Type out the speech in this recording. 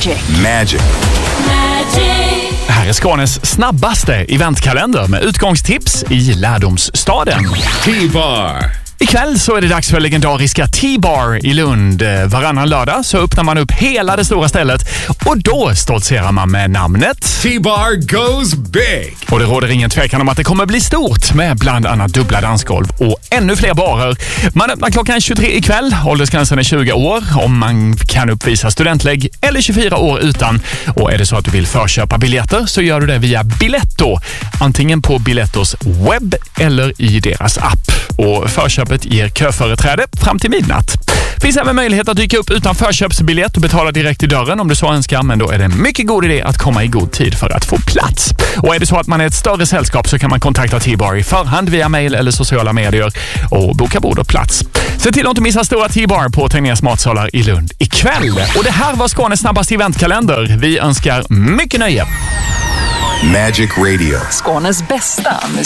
Magic. Här är Skånes snabbaste eventkalender med utgångstips i lärdomsstaden. T-bar. Ikväll så är det dags för legendariska T-bar i Lund. Varannan lördag så öppnar man upp hela det stora stället och då stoltserar man med namnet T-bar goes big. Och det råder ingen tvekan om att det kommer bli stort med bland annat dubbla dansgolv och ännu fler barer. Man öppnar klockan 23 ikväll. Åldersgränsen är 20 år om man kan uppvisa studentlägg eller 24 år utan. Och är det så att du vill förköpa biljetter så gör du det via Biletto. Antingen på Bilettos webb eller i deras app. Och förköpet ger köföreträde fram till midnatt. Finns även möjlighet att dyka upp utan förköpsbiljett och betala direkt i dörren om du så önskar, men då är det en mycket god idé att komma i god tid för att få plats. Och är det så att man är ett större sällskap så kan man kontakta T-bar i förhand via mejl eller sociala medier och boka bord och plats. Se till att inte missa stora T-bar på Tegnér's matsalar i Lund ikväll. Och det här var Skånes snabbaste eventkalender. Vi önskar mycket nöje. Magic Radio. Skånes bästa